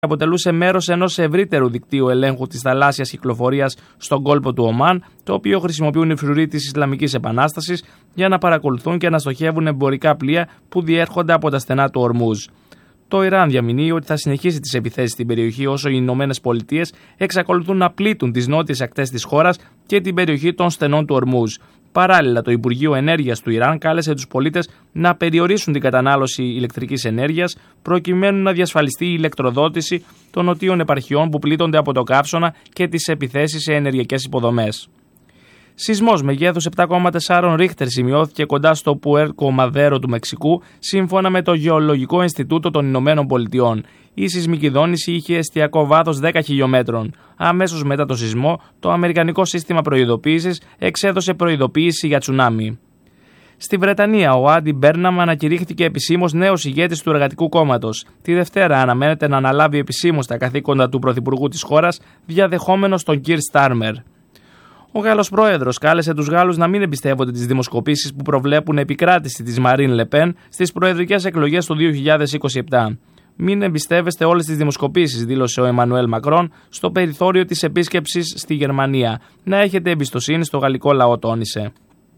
αποτελούσε μέρος ενός ευρύτερου δικτύου ελέγχου της θαλάσσιας κυκλοφορίας στον κόλπο του Ομάν, το οποίο χρησιμοποιούν οι φρουροί της Ισλαμικής Επανάστασης για να παρακολουθούν και να στοχεύουν εμπορικά πλοία που διέρχονται από τα στενά του Ορμούζ. Το Ιράν διαμηνύει ότι θα συνεχίσει τις επιθέσεις στην περιοχή όσο οι Ηνωμένες Πολιτείες εξακολουθούν να πλήττουν τις νότιες ακτές της χώρας και την περιοχή των στενών του Ορμούζ. Παράλληλα, το Υπουργείο Ενέργειας του Ιράν κάλεσε τους πολίτες να περιορίσουν την κατανάλωση ηλεκτρικής ενέργειας προκειμένου να διασφαλιστεί η ηλεκτροδότηση των νοτίων επαρχιών που πλήττονται από το καύσωνα και τις επιθέσεις σε ενεργειακές υποδομές. Σεισμός μεγέθους 7,4 Ρίχτερ σημειώθηκε κοντά στο Πουέρτο Μαδέρο του Μεξικού, σύμφωνα με το Γεωλογικό Ινστιτούτο των Ηνωμένων Πολιτειών. Η σεισμική δόνηση είχε εστιακό βάθος 10 χιλιόμετρων. Αμέσως μετά το σεισμό, το Αμερικανικό Σύστημα Προειδοποίησης εξέδωσε προειδοποίηση για τσουνάμι. Στη Βρετανία, ο Άντι Μπέρναμ ανακηρύχθηκε επισήμως νέος ηγέτης του Εργατικού Κόμματος. Τη Δευτέρα αναμένεται να αναλάβει επισήμως τα καθήκοντα του Πρωθυπουργού της χώρας, διαδεχόμενος τον Κιρ Στάρμερ. Ο Γάλλος πρόεδρος κάλεσε τους Γάλλους να μην εμπιστεύονται τις δημοσκοπήσεις που προβλέπουν επικράτηση της Μαρίν Λεπέν στις προεδρικές εκλογές του 2027. Μην εμπιστεύεστε όλες τις δημοσκοπήσεις, δήλωσε ο Εμμανουέλ Μακρόν στο περιθώριο της επίσκεψης στη Γερμανία. Να έχετε εμπιστοσύνη στο γαλλικό λαό, τόνισε.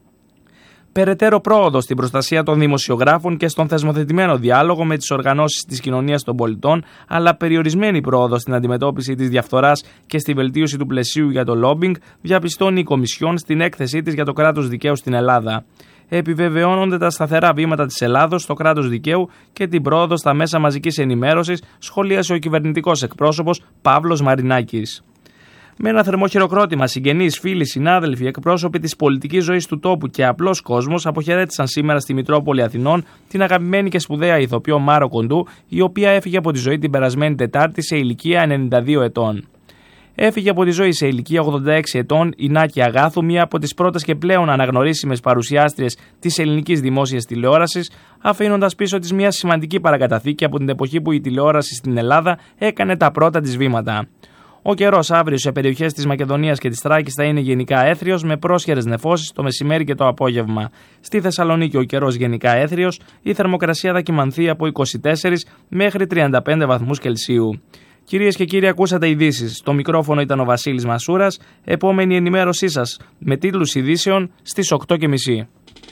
Περαιτέρω πρόοδο στην προστασία των δημοσιογράφων και στον θεσμοθετημένο διάλογο με τις οργανώσεις της κοινωνίας των πολιτών, αλλά περιορισμένη πρόοδο στην αντιμετώπιση της διαφθοράς και στη βελτίωση του πλαισίου για το λόμπινγκ, διαπιστώνει η Κομισιόν στην έκθεσή της για το κράτος δικαίου στην Ελλάδα. Επιβεβαιώνονται τα σταθερά βήματα της Ελλάδος στο κράτος δικαίου και την πρόοδο στα μέσα μαζικής ενημέρωσης, σχολίασε ο κυβερνητικός εκπρόσωπος Παύλος Μαρινάκης. Με ένα θερμό χειροκρότημα, συγγενείς, φίλοι, συνάδελφοι, εκπρόσωποι της πολιτικής ζωής του τόπου και απλός κόσμος αποχαιρέτησαν σήμερα στη Μητρόπολη Αθηνών την αγαπημένη και σπουδαία ηθοποιό Μάρο Κοντού, η οποία έφυγε από τη ζωή την περασμένη Τετάρτη σε ηλικία 92 ετών. Έφυγε από τη ζωή σε ηλικία 86 ετών η Νάκη Αγάθου, μία από τις πρώτες και πλέον αναγνωρίσιμες παρουσιάστριες της ελληνικής δημόσιας τηλεόρασης, αφήνοντας πίσω της μια σημαντική παρακαταθήκη από την εποχή που η τηλεόραση στην Ελλάδα έκανε τα πρώτα της βήματα. Ο καιρός αύριο σε περιοχές της Μακεδονίας και της Θράκης θα είναι γενικά έθριος με πρόσχερες νεφώσεις το μεσημέρι και το απόγευμα. Στη Θεσσαλονίκη ο καιρός γενικά έθριος, η θερμοκρασία θα κυμανθεί από 24 μέχρι 35 βαθμούς Κελσίου. Κυρίες και κύριοι, ακούσατε ειδήσεις. Στο μικρόφωνο ήταν ο Βασίλης Μασούρας. Επόμενη ενημέρωσή σας με τίτλους ειδήσεων στις 8:30.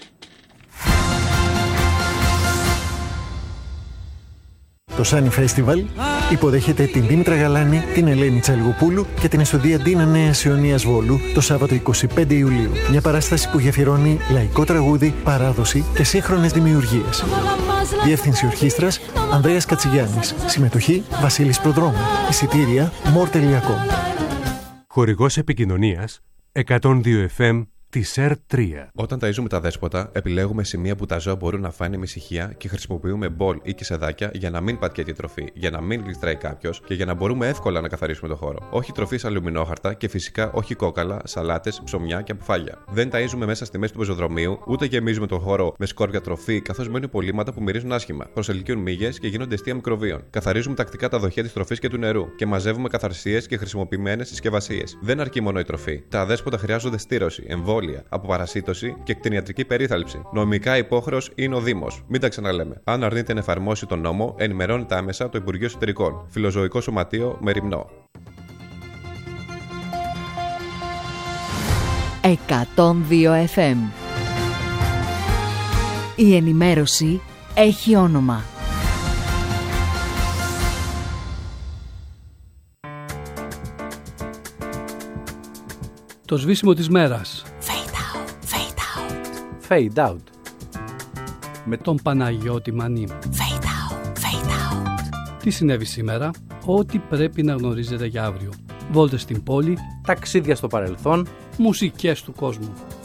Το Sunny Festival υποδέχεται την Δήμητρα Γαλάνη, την Ελένη Τσαλιγοπούλου και την Εστοντία Νέας Ιωνίας Βόλου το Σάββατο 25 Ιουλίου. Μια παράσταση που γεφυρώνει λαϊκό τραγούδι, παράδοση και σύγχρονες δημιουργίες. Διεύθυνση ορχήστρας Ανδρέας Κατσιγιάννης. Συμμετοχή Βασίλης Προδρόμου. Εισιτήρια more.com. Χορηγός επικοινωνίας 102 FM της ΕΡΤ3. Όταν ταΐζουμε τα δέσποτα, επιλέγουμε σημεία που τα ζώα μπορούν να φάνε με ησυχία και χρησιμοποιούμε μπολ ή κισεδάκια για να μην πατιέται η τροφή, για να μην γλιστράει κάποιος και για να μπορούμε εύκολα να καθαρίσουμε το χώρο. Όχι τροφή σε αλουμινόχαρτα και φυσικά όχι κόκαλα, σαλάτες, ψωμιά και αποφάγια. Δεν ταΐζουμε μέσα στη μέση του πεζοδρομίου, ούτε γεμίζουμε τον χώρο με σκόρπια τροφή, καθώς μένουν υπολείμματα που μυρίζουν άσχημα. Προσελκύουν μύγες και γίνονται αιστεία μικροβίων. Καθαρίζουμε τακτικά τα δοχεία της τροφής και του νερού και μαζεύουμε καθαρσίες και χρησιμοποιημένες συσκευασίες. Δεν αρκεί μόνο η τροφή. Τα αδέσποτα χρειάζονται στήρωση, εμβόλια, αποπαρασίτωση και κτηνιατρική περίθαλψη. Νομικά υπόχρεος είναι ο Δήμος. Μην τα ξαναλέμε. Αν αρνείται να εφαρμόσει τον νόμο, ενημερώνεται άμεσα το Υπουργείο Εσωτερικών. Φιλοζωικό Σωματείο Μεριμνό. 102 FM. Η ενημέρωση έχει όνομα. Το σβήσιμο της μέρας. Fade out. Με τον Παναγιώτη Μανή. Fade out. Τι συνέβη σήμερα? Ό,τι πρέπει να γνωρίζετε για αύριο. Βόλτες στην πόλη. Ταξίδια στο παρελθόν. Μουσικές του κόσμου.